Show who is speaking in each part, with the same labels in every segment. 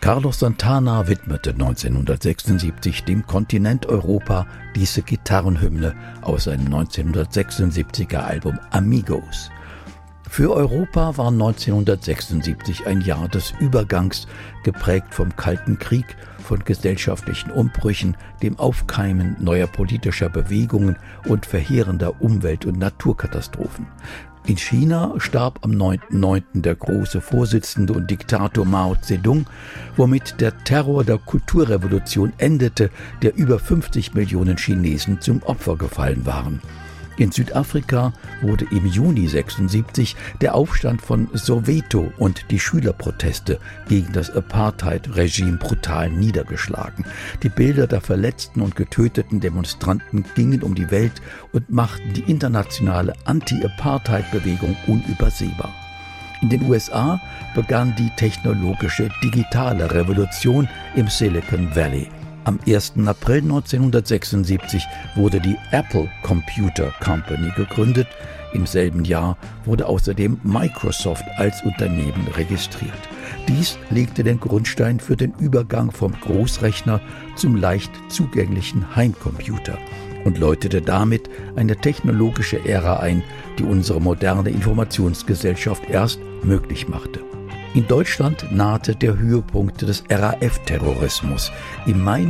Speaker 1: Carlos Santana widmete 1976 dem Kontinent Europa diese Gitarrenhymne aus seinem 1976er Album Amigos. Für Europa war 1976 ein Jahr des Übergangs, geprägt vom Kalten Krieg, von gesellschaftlichen Umbrüchen, dem Aufkeimen neuer politischer Bewegungen und verheerender Umwelt- und Naturkatastrophen. In China starb am 9.9. der große Vorsitzende und Diktator Mao Zedong, womit der Terror der Kulturrevolution endete, der über 50 Millionen Chinesen zum Opfer gefallen waren. In Südafrika wurde im Juni 1976 der Aufstand von Soweto und die Schülerproteste gegen das Apartheid-Regime brutal niedergeschlagen. Die Bilder der verletzten und getöteten Demonstranten gingen um die Welt und machten die internationale Anti-Apartheid-Bewegung unübersehbar. In den USA begann die technologische digitale Revolution im Silicon Valley. Am 1. April 1976 wurde die Apple Computer Company gegründet. Im selben Jahr wurde außerdem Microsoft als Unternehmen registriert. Dies legte den Grundstein für den Übergang vom Großrechner zum leicht zugänglichen Heimcomputer und läutete damit eine technologische Ära ein, die unsere moderne Informationsgesellschaft erst möglich machte. In Deutschland nahte der Höhepunkt des RAF-Terrorismus. Im Mai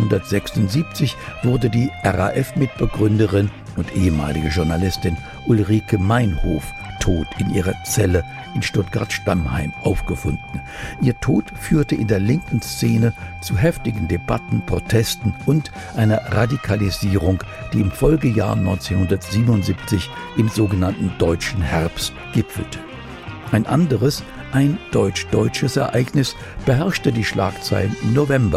Speaker 1: 1976 wurde die RAF-Mitbegründerin und ehemalige Journalistin Ulrike Meinhof tot in ihrer Zelle in Stuttgart-Stammheim aufgefunden. Ihr Tod führte in der linken Szene zu heftigen Debatten, Protesten und einer Radikalisierung, die im Folgejahr 1977 im sogenannten Deutschen Herbst gipfelte. Ein anderes, ein deutsch-deutsches Ereignis beherrschte die Schlagzeilen im November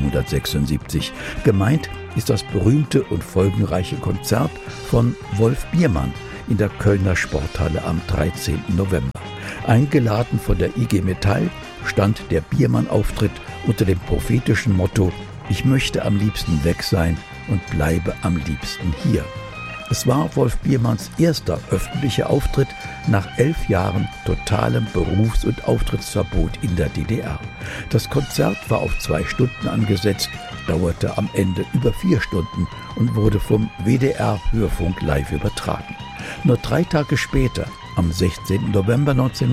Speaker 1: 1976. Gemeint ist das berühmte und folgenreiche Konzert von Wolf Biermann in der Kölner Sporthalle am 13. November. Eingeladen von der IG Metall stand der Biermann-Auftritt unter dem prophetischen Motto: Ich möchte am liebsten weg sein und bleibe am liebsten hier. Es war Wolf Biermanns erster öffentlicher Auftritt nach 11 Jahren totalem Berufs- und Auftrittsverbot in der DDR. Das Konzert war auf 2 Stunden angesetzt, dauerte am Ende über 4 Stunden und wurde vom WDR-Hörfunk live übertragen. Nur 3 Tage später, am 16. November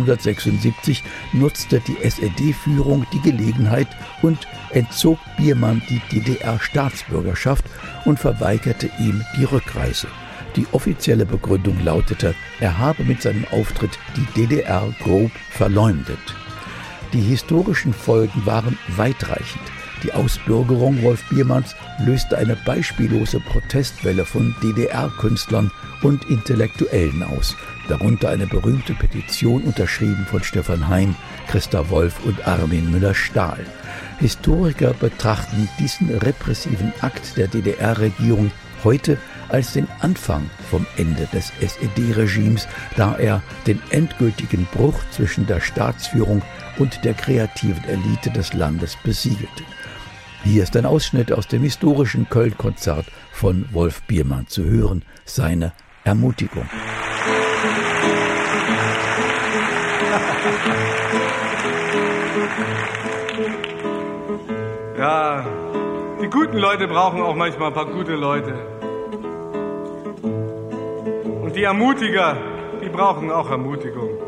Speaker 1: 1976, nutzte die SED-Führung die Gelegenheit und entzog Biermann die DDR-Staatsbürgerschaft und verweigerte ihm die Rückreise. Die offizielle Begründung lautete, er habe mit seinem Auftritt die DDR grob verleumdet. Die historischen Folgen waren weitreichend. Die Ausbürgerung Wolf Biermanns löste eine beispiellose Protestwelle von DDR-Künstlern und Intellektuellen aus, darunter eine berühmte Petition unterschrieben von Stefan Heym, Christa Wolf und Armin Müller-Stahl. Historiker betrachten diesen repressiven Akt der DDR-Regierung heute als den Anfang vom Ende des SED-Regimes, da er den endgültigen Bruch zwischen der Staatsführung und der kreativen Elite des Landes besiegelte. Hier ist ein Ausschnitt aus dem historischen Köln-Konzert von Wolf Biermann zu hören, seine Ermutigung.
Speaker 2: Ja, die guten Leute brauchen auch manchmal ein paar gute Leute. Und die Ermutiger, die brauchen auch Ermutigung.